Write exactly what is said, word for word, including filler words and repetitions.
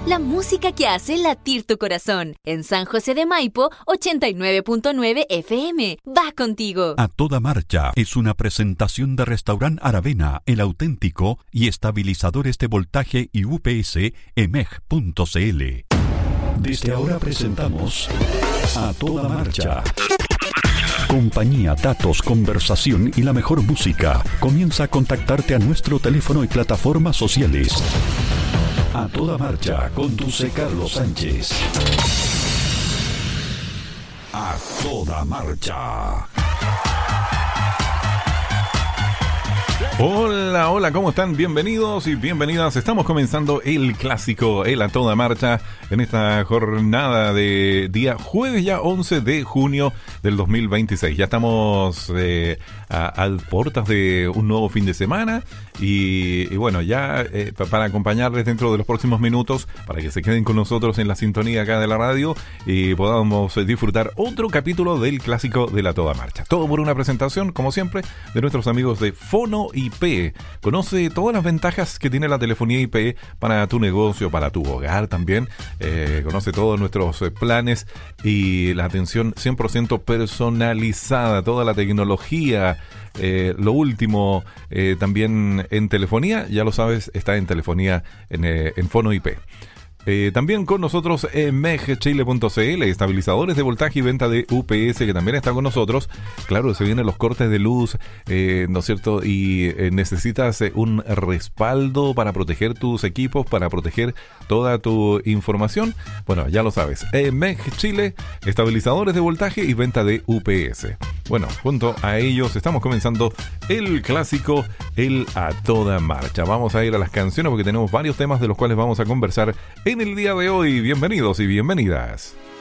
la música que hace latir tu corazón. En San José de Maipo, ochenta y nueve punto nueve F M. Va contigo. A Toda Marcha es una presentación de Restaurant Aravena, El Auténtico y estabilizadores de voltaje y U P S E M E G punto C L. Desde ahora presentamos A Toda Marcha. Compañía, datos, conversación y la mejor música. Comienza a contactarte a nuestro teléfono y plataformas sociales. A Toda Marcha, conduce Carlos Sánchez. A Toda Marcha. Hola, hola, ¿cómo están? Bienvenidos y bienvenidas. Estamos comenzando el clásico, el A Toda Marcha, en esta jornada de día jueves ya once de junio del dos mil veintiséis. Ya estamos eh, a, a puertas de un nuevo fin de semana y, y bueno, ya eh, para acompañarles dentro de los próximos minutos, para que se queden con nosotros en la sintonía acá de la radio y podamos disfrutar otro capítulo del clásico de la Toda Marcha. Todo por una presentación, como siempre, de nuestros amigos de Fono I P. Conoce todas las ventajas que tiene la telefonía I P para tu negocio, para tu hogar también. Eh, conoce todos nuestros eh, planes y la atención cien por ciento personalizada, toda la tecnología, eh, lo último eh, también en telefonía, ya lo sabes, está en telefonía en, eh, en Fono I P. Eh, también con nosotros eh, M E G Chile punto C L, estabilizadores de voltaje y venta de U P S, que también está con nosotros. Claro, se vienen los cortes de luz, eh, ¿no es cierto? Y eh, necesitas eh, un respaldo para proteger tus equipos, para proteger toda tu información. Bueno, ya lo sabes, eh, M E G Chile, estabilizadores de voltaje y venta de U P S. Bueno, junto a ellos estamos comenzando el clásico, el A Toda Marcha. Vamos a ir a las canciones porque tenemos varios temas de los cuales vamos a conversar en el día de hoy. Bienvenidos y bienvenidas.